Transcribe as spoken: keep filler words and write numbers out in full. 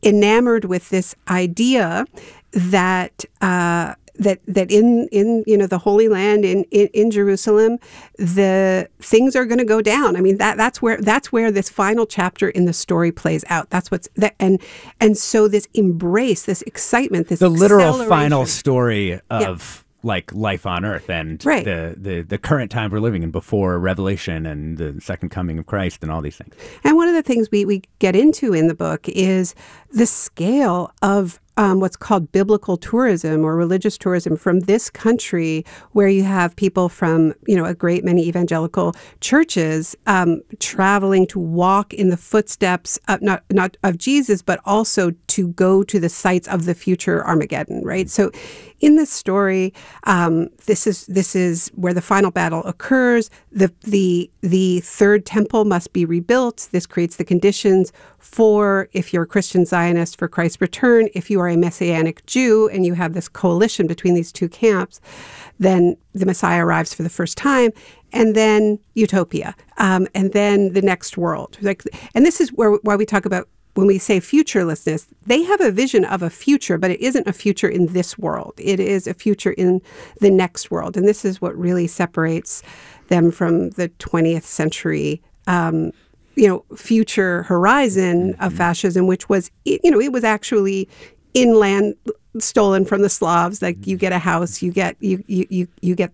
enamored with this idea that uh, that that in in you know the Holy Land in in, in Jerusalem, the things are going to go down. I mean that that's where that's where this final chapter in the story plays out. That's what's that and and so this embrace, this excitement, this the literal acceleration. final story of. Yeah. Like life on earth and right. the, the, the current time we're living in before Revelation and the second coming of Christ and all these things. And one of the things we, we get into in the book is the scale of um, what's called biblical tourism or religious tourism from this country, where you have people from, you know, a great many evangelical churches um, traveling to walk in the footsteps of not not of Jesus, but also to go to the sites of the future Armageddon. Right. So, in this story, um, this is this is where the final battle occurs. The the the third temple must be rebuilt. This creates the conditions for, if you're a Christian Zionist, for Christ's return. If you are a Messianic Jew and you have this coalition between these two camps, then the Messiah arrives for the first time, and then utopia, um, and then the next world. Like, and this is where why we talk about. When we say futurelessness, they have a vision of a future, but it isn't a future in this world. It is a future in the next world. And this is what really separates them from the twentieth century, um, you know, future horizon of fascism, which was, you know, it was actually inland stolen from the Slavs. Like you get a house, you get you you you, you get